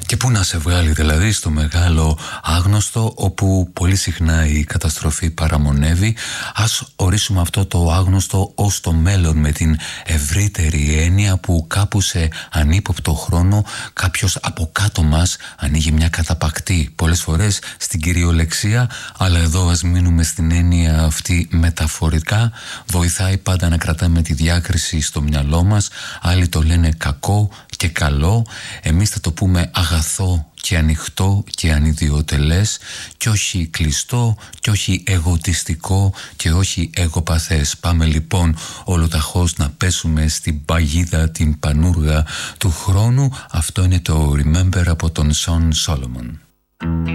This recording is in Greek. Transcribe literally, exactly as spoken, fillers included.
Και πού να σε βγάλει δηλαδή, στο μεγάλο άγνωστο, όπου πολύ συχνά η καταστροφή παραμονεύει. Ας ορίσουμε αυτό το άγνωστο ως το μέλλον, με την ευρύτερη έννοια που κάπου σε ανύποπτο χρόνο κάποιος από κάτω μας ανοίγει μια καταπακτή, πολλές φορές στην κυριολεξία, αλλά εδώ ας μείνουμε στην έννοια αυτή μεταφορικά. Βοηθάει πάντα να κρατάμε τη διάκριση στο μυαλό μας. Άλλοι το λένε κακό και καλό, εμείς θα το πούμε αγαθό και ανοιχτό και ανιδιοτελές, και όχι κλειστό και όχι εγωτιστικό και όχι εγωπαθές. Πάμε λοιπόν ολοταχώς να πέσουμε στην παγίδα, την πανούργα του χρόνου. Αυτό είναι το Remember από τον Σον Σόλομον.